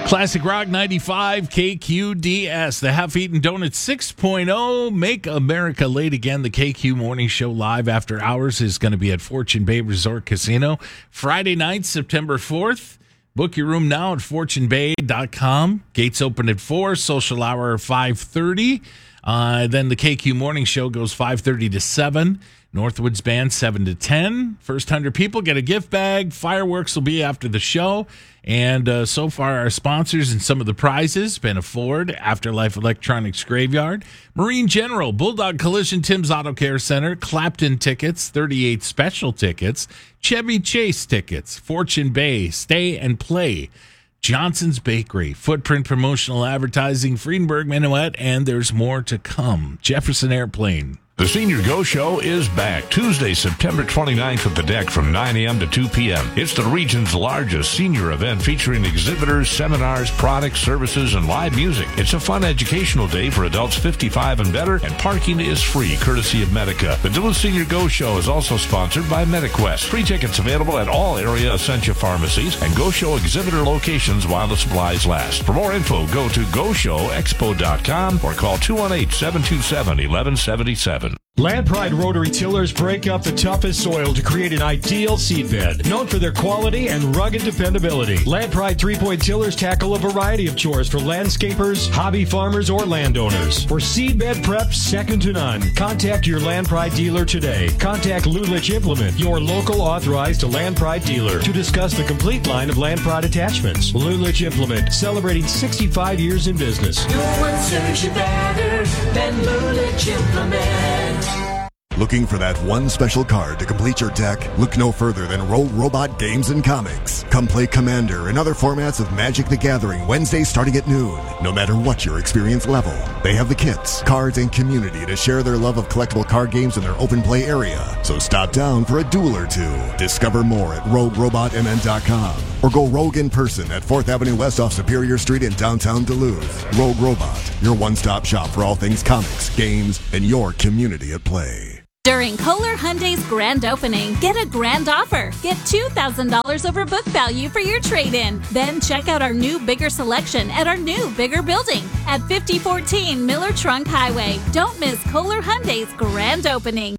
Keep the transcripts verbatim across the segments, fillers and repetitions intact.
Classic Rock ninety-five K Q D S, the Half-Eaten Donut six point oh, Make America Late Again. The K Q Morning Show live after hours is going to be at Fortune Bay Resort Casino Friday night, September fourth. Book your room now at fortune bay dot com. Gates open at four, social hour five thirty. Uh, then the K Q Morning Show goes five thirty to seven. Northwoods Band seven to ten. First one hundred people get a gift bag. Fireworks will be after the show. And uh, so far, our sponsors and some of the prizes been a Ford, Afterlife Electronics Graveyard, Marine General, Bulldog Collision, Tim's Auto Care Center, Clapton Tickets, thirty-eight Special Tickets, Chevy Chase Tickets, Fortune Bay, Stay and Play, Johnson's Bakery, Footprint Promotional Advertising, Friedenberg Minuet, and there's more to come. Jefferson Airplane. The Senior Go Show is back Tuesday, September twenty-ninth at the Deck from nine a.m. to two p.m. It's the region's largest senior event featuring exhibitors, seminars, products, services, and live music. It's a fun educational day for adults fifty-five and better, and parking is free, courtesy of Medica. The Duluth Senior Go Show is also sponsored by MediQuest. Free tickets available at all area Essentia pharmacies and Go Show exhibitor locations while the supplies last. For more info, go to go show expo dot com or call two one eight, seven two seven, one one seven seven. Land Pride rotary tillers break up the toughest soil to create an ideal seed bed. Known for their quality and rugged dependability, Land Pride three-point tillers tackle a variety of chores for landscapers, hobby farmers, or landowners. For seed bed prep second to none, contact your Land Pride dealer today. Contact Lulich Implement, your local authorized Land Pride dealer, to discuss the complete line of Land Pride attachments. Lulich Implement, celebrating sixty-five years in business. No one serves you better than Lulich Implement. Looking for that one special card to complete your deck? Look no further than Rogue Robot Games and Comics. Come play Commander and other formats of Magic the Gathering Wednesday starting at noon. No matter what your experience level, they have the kits, cards, and community to share their love of collectible card games in their open play area. So stop down for a duel or two. Discover more at rogue robot m n dot com or go rogue in person at fourth Avenue West off Superior Street in downtown Duluth. Rogue Robot, your one-stop shop for all things comics, games, and your community at play. During Kohler Hyundai's grand opening, get a grand offer. Get two thousand dollars over book value for your trade-in. Then check out our new bigger selection at our new bigger building at fifty fourteen Miller Trunk Highway. Don't miss Kohler Hyundai's grand opening.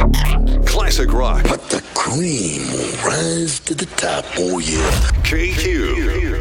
Classic rock. But the cream will rise to the top. Oh, yeah. K Q.